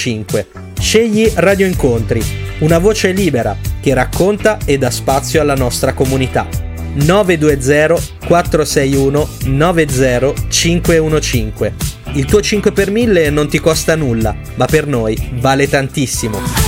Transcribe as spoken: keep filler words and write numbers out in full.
cinque. Scegli Radio Incontri, una voce libera che racconta e dà spazio alla nostra comunità. nove due zero quattro sei uno nove zero cinque uno cinque. Il tuo cinque per mille non ti costa nulla, ma per noi vale tantissimo.